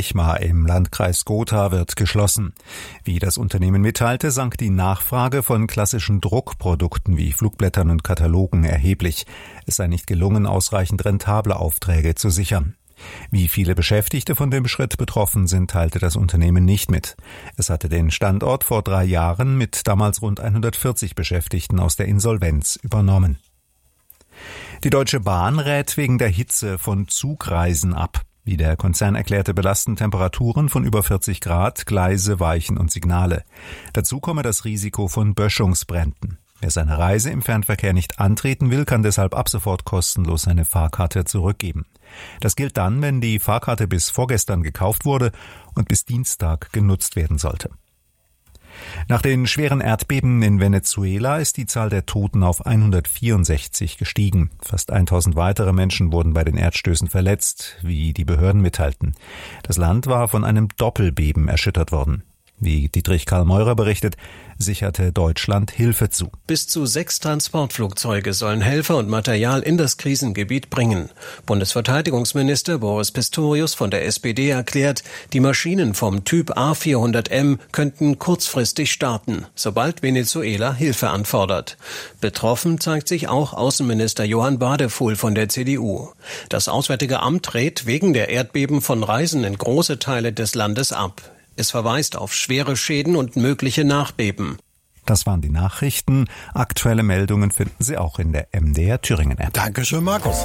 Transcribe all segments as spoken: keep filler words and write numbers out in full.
Steichmar im Landkreis Gotha wird geschlossen. Wie das Unternehmen mitteilte, sank die Nachfrage von klassischen Druckprodukten wie Flugblättern und Katalogen erheblich. Es sei nicht gelungen, ausreichend rentable Aufträge zu sichern. Wie viele Beschäftigte von dem Schritt betroffen sind, teilte das Unternehmen nicht mit. Es hatte den Standort vor drei Jahren mit damals rund hundertvierzig Beschäftigten aus der Insolvenz übernommen. Die Deutsche Bahn rät wegen der Hitze von Zugreisen ab. Wie der Konzern erklärte, belasten Temperaturen von über vierzig Grad Gleise, Weichen und Signale. Dazu komme das Risiko von Böschungsbränden. Wer seine Reise im Fernverkehr nicht antreten will, kann deshalb ab sofort kostenlos seine Fahrkarte zurückgeben. Das gilt dann, wenn die Fahrkarte bis vorgestern gekauft wurde und bis Dienstag genutzt werden sollte. Nach den schweren Erdbeben in Venezuela ist die Zahl der Toten auf hundertvierundsechzig gestiegen. Fast tausend weitere Menschen wurden bei den Erdstößen verletzt, wie die Behörden mitteilten. Das Land war von einem Doppelbeben erschüttert worden. Wie Dietrich Karl Meurer berichtet, sicherte Deutschland Hilfe zu. Bis zu sechs Transportflugzeuge sollen Helfer und Material in das Krisengebiet bringen. Bundesverteidigungsminister Boris Pistorius von der S P D erklärt, die Maschinen vom Typ A vierhundert M könnten kurzfristig starten, sobald Venezuela Hilfe anfordert. Betroffen zeigt sich auch Außenminister Johann Badefuhl von der C D U. Das Auswärtige Amt rät wegen der Erdbeben von Reisen in große Teile des Landes ab. Es verweist auf schwere Schäden und mögliche Nachbeben. Das waren die Nachrichten. Aktuelle Meldungen finden Sie auch in der M D R Thüringen App. Dankeschön, Markus.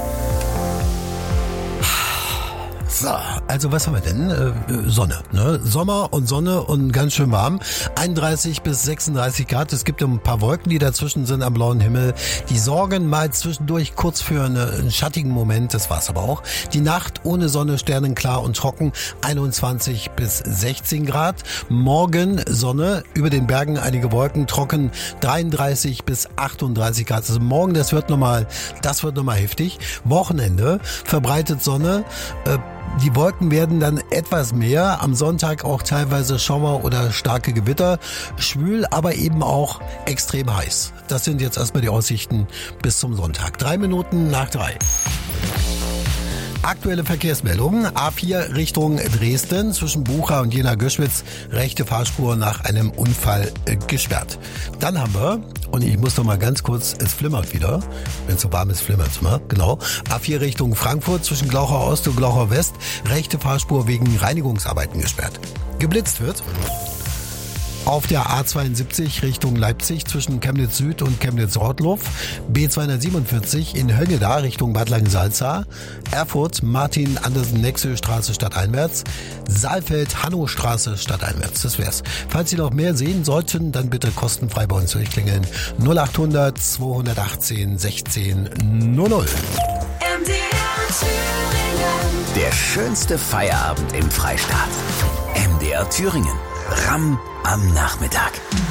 So, also was haben wir denn? Äh, Sonne, ne? Sommer und Sonne und ganz schön warm. einunddreißig bis sechsunddreißig Grad. Es gibt ein paar Wolken, die dazwischen sind am blauen Himmel. Die sorgen mal zwischendurch kurz für eine, einen schattigen Moment. Das war's aber auch. Die Nacht ohne Sonne, sternenklar und trocken. einundzwanzig bis sechzehn Grad. Morgen Sonne, über den Bergen einige Wolken, trocken. dreiunddreißig bis achtunddreißig Grad. Also morgen, das wird nochmal, das wird nochmal heftig. Wochenende, verbreitet Sonne. Äh, Die Wolken werden dann etwas mehr, am Sonntag auch teilweise Schauer oder starke Gewitter, schwül, aber eben auch extrem heiß. Das sind jetzt erstmal die Aussichten bis zum Sonntag. Drei Minuten nach drei. Aktuelle Verkehrsmeldungen. A vier Richtung Dresden zwischen Bucha und Jena-Göschwitz. Rechte Fahrspur nach einem Unfall äh, gesperrt. Dann haben wir, und ich muss noch mal ganz kurz, es flimmert wieder. Wenn es so warm ist, flimmert es mal. Genau. A vier Richtung Frankfurt zwischen Glauchau Ost und Glauchau West. Rechte Fahrspur wegen Reinigungsarbeiten gesperrt. Geblitzt wird auf der A zweiundsiebzig Richtung Leipzig zwischen Chemnitz Süd und Chemnitz Rottloff, B zweihundertsiebenundvierzig in Höngeda Richtung Bad Langensalza, Erfurt Martin Andersen Nexö Straße stadteinwärts, Saalfeld Hannow Straße stadteinwärts. Das wär's. Falls Sie noch mehr sehen sollten, dann bitte kostenfrei bei uns durchklingeln. null achthundert zweihundertachtzehn sechzehn null null. M D R Thüringen. Der schönste Feierabend im Freistaat. M D R Thüringen. Ramm am Nachmittag.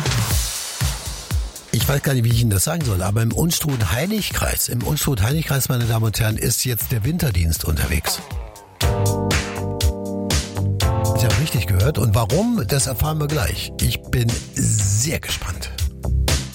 Ich weiß gar nicht, wie ich Ihnen das sagen soll, aber im Unstrut-Heiligkreis, im Unstrut-Heiligkreis, meine Damen und Herren, ist jetzt der Winterdienst unterwegs. Sie haben richtig gehört. Und warum, das erfahren wir gleich. Ich bin sehr gespannt.